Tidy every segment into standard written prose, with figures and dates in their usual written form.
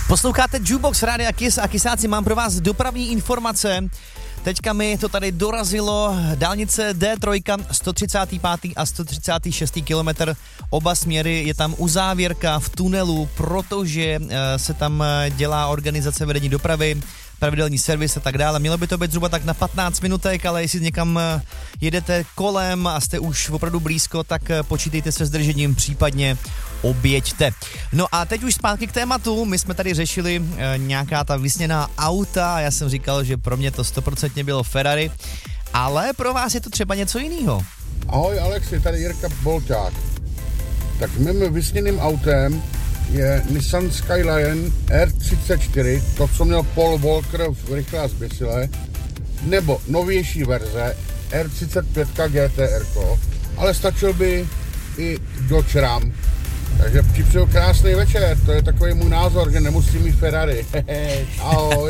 Posloucháte Jukebox Rádia Kiss a Kissáci, mám pro vás dopravní informace. Teďka mi to tady dorazilo, dálnice D3, 135. a 136. kilometr, oba směry, je tam uzávěrka v tunelu, protože se tam dělá organizace vedení dopravy, pravidelný servis a tak dále. Mělo by to být zhruba tak na 15 minutek, ale jestli někam jedete kolem a jste už opravdu blízko, tak počítejte se zdržením, případně objeďte. No a teď už zpátky k tématu. My jsme tady řešili nějaká ta vysněná auta a já jsem říkal, že pro mě to 100% bylo Ferrari, ale pro vás je to třeba něco jiného. Ahoj Alexi, tady Jirka Bolťák. Tak mým vysněným autem je Nissan Skyline R34, to, co měl Paul Walker v Rychlé a zběsilé, nebo novější verze R35 GTR, ale stačil by i Dodge Ram. Takže připřeju krásný večer, to je takový můj názor, že nemusím mít Ferrari. Ahoj.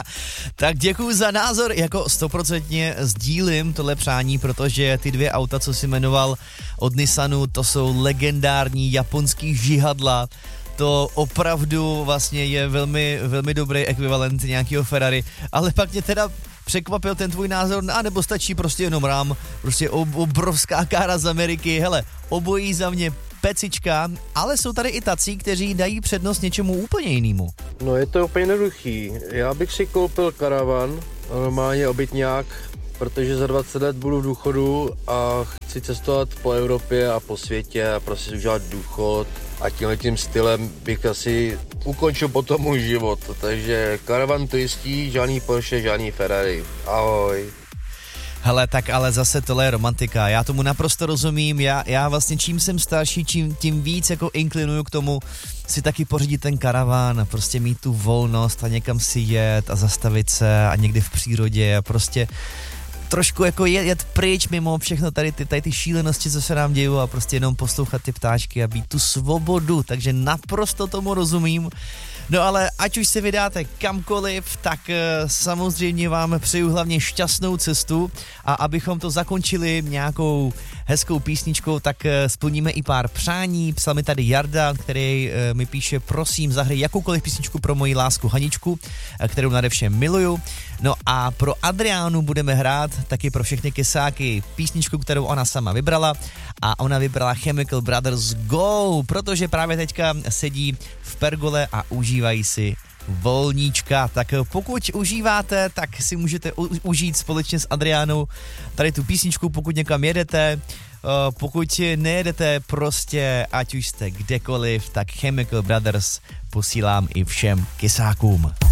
Tak děkuju za názor, jako 100% sdílím tohle přání, protože ty dvě auta, co jsi jmenoval od Nissanu, to jsou legendární japonský žihadla. To opravdu vlastně je velmi, velmi dobrý ekvivalent nějakého Ferrari, ale pak mě teda překvapil ten tvůj názor, nebo stačí prostě jenom Ram, prostě obrovská kára z Ameriky, hele, obojí za mě pecička, ale jsou tady i tací, kteří dají přednost něčemu úplně jinému. No je to úplně jednoduchý, já bych si koupil karavan, normálně obytňák, protože za 20 let budu v důchodu a chci cestovat po Evropě a po světě a prostě užívat důchod a tímhletím stylem bych asi ukončil potom můj život, takže karavan to jistí, žádný Porsche, žádný Ferrari, ahoj. Hele, tak ale zase tohle je romantika, já tomu naprosto rozumím, já vlastně čím jsem starší, tím víc jako inklinuju k tomu si taky pořídit ten karaván a prostě mít tu volnost a někam si jet a zastavit se a někde v přírodě a prostě trošku jako jet pryč mimo všechno tady ty šílenosti, co se nám dějí a prostě jenom poslouchat ty ptáčky a být tu svobodu, takže naprosto tomu rozumím. No ale ať už se vydáte kamkoliv, tak samozřejmě vám přeju hlavně šťastnou cestu a abychom to zakončili nějakou hezkou písničkou, tak splníme i pár přání. Psal mi tady Jarda, který mi píše, prosím, zahraj jakoukoliv písničku pro moji lásku Haničku, kterou nadevšem miluju. No a pro Adriánu budeme hrát taky pro všechny kysáky písničku, kterou ona sama vybrala a ona vybrala Chemical Brothers Go, protože právě teďka sedí v pergole a užívají si volníčka. Tak pokud užíváte, tak si můžete užít společně s Adriánou tady tu písničku, pokud někam jedete. Pokud nejedete prostě, ať už jste kdekoliv, tak Chemical Brothers posílám i všem kysákům.